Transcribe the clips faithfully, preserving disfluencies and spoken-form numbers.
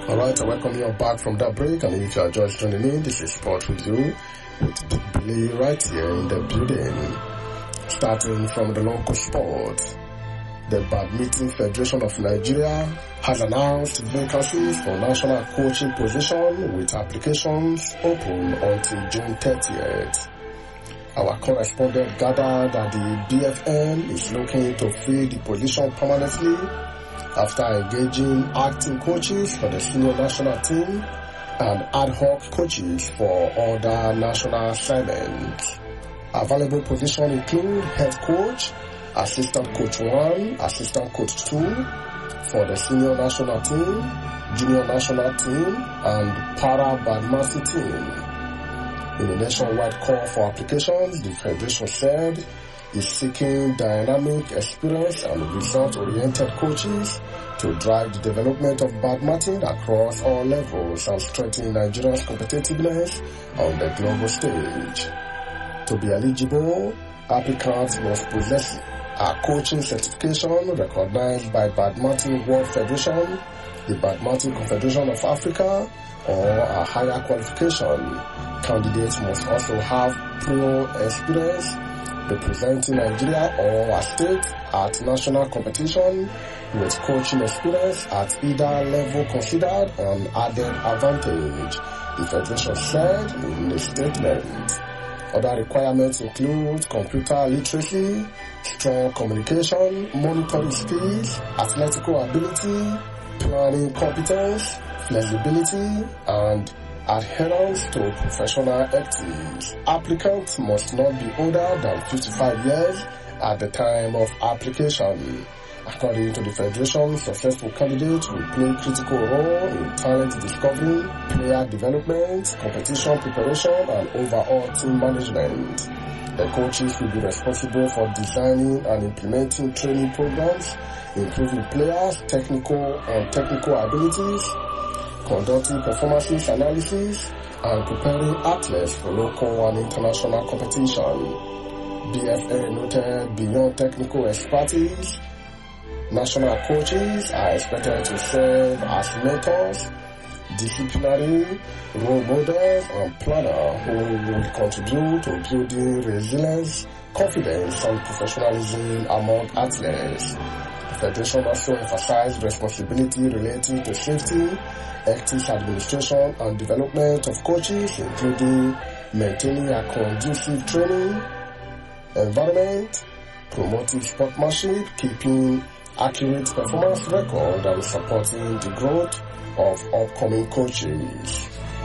Alright, I welcome you back from that break, and if you are just joining in, this is Sport With You with Billy right here in the building. Starting from the local sport, the Badminton Federation of Nigeria has announced vacancies for national coaching position with applications open until June thirtieth. Our correspondent gathered that the B F N is looking to fill the position permanently after engaging acting coaches for the senior national team and ad hoc coaches for other national assignments. Available positions include head coach, assistant coach one, assistant coach two for the senior national team, junior national team, and para badminton team. In a nationwide call for applications, the Federation said is seeking dynamic, experienced, and result-oriented coaches to drive the development of badminton across all levels and strengthen Nigeria's competitiveness on the global stage. To be eligible, applicants must possess a coaching certification recognized by Badminton World Federation, the Badminton Confederation of Africa, or a higher qualification. Candidates must also have pro experience representing Nigeria or a state at national competition with coaching experience at either level considered an added advantage, the Federation said in a statement. Other requirements include computer literacy, strong communication, monitoring skills, athletical ability, planning competence, flexibility, and adherence to professional ethics. Applicants must not be older than fifty-five years at the time of application. According to the Federation, successful candidates will play a critical role in talent discovery, player development, competition preparation, and overall team management. The coaches will be responsible for designing and implementing training programs, improving players' technical and technical abilities, conducting performance analysis, and preparing athletes for local and international competition. B F A noted beyond technical expertise, national coaches are expected to serve as mentors, disciplinary role models, and planners who will contribute to building resilience, confidence, and professionalism among athletes. The Federation also emphasized responsibility relating to safety, ethics administration, and development of coaches, including maintaining a conducive training environment, promoting sportsmanship, keeping accurate performance record, and supporting the growth of upcoming coaches.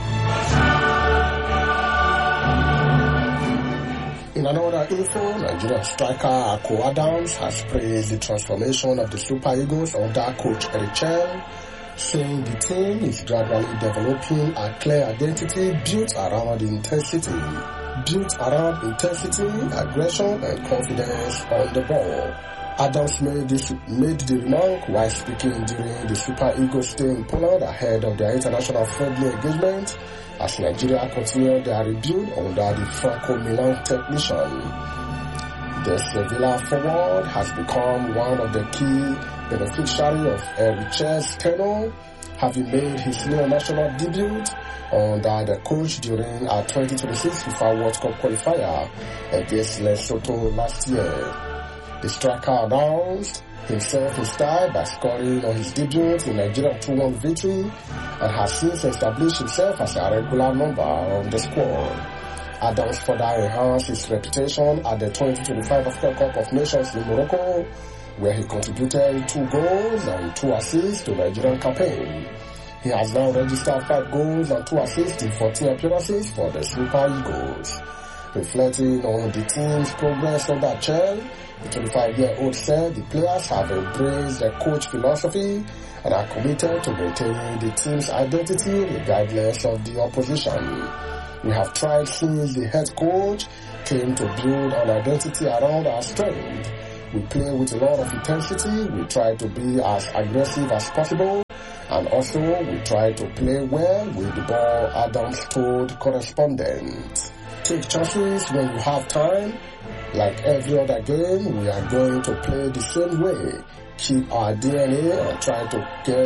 In another info, Nigerian striker Ako Adams has praised the transformation of the Super Eagles under coach Eric Chell, saying the team is gradually developing a clear identity built around intensity, built around intensity, aggression, and confidence on the ball. Adams made, this, made the remark while speaking during the Super Eagles stay in Poland ahead of their international friendly engagement as Nigeria continued their rebuild under the Franco Milan technician. The Sevilla forward has become one of the key beneficiaries of Eric Chell's tenure, having made his senior national debut under the coach during a twenty twenty-six FIFA World Cup qualifier against Lesotho last year. The striker announced himself in style by scoring on his debut in Nigeria's two one victory and has since established himself as a regular member of the squad. Adams further enhanced his reputation at the twenty twenty-five African Cup of Nations in Morocco, where he contributed two goals and two assists to the Nigerian campaign. He has now registered five goals and two assists in fourteen appearances for the Super Eagles. Reflecting on the team's progress under Chell, the twenty-five-year-old said the players have embraced the coach philosophy and are committed to maintaining the team's identity regardless of the opposition. We have tried since the head coach came to build an identity around our strength. We play with a lot of intensity, we try to be as aggressive as possible, and also we try to play well with the ball, Adams told correspondents. Take chances when you have time. Like every other game, we are going to play the same way. Keep our D N A and try to get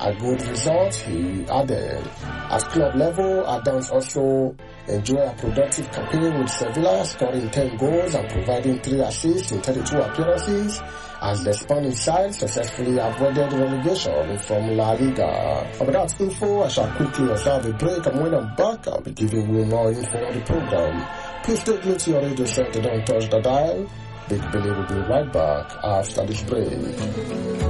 a good result, he added. At club level, Adams also enjoyed a productive campaign with Sevilla, scoring ten goals and providing three assists in thirty-two appearances, as the Spanish side successfully avoided relegation from La Liga. About that info, I shall quickly observe a break, and when I'm back, I'll be giving you more info on the program. Please stay glued to your radio set, don't touch the dial. Big Billy will be right back after this break.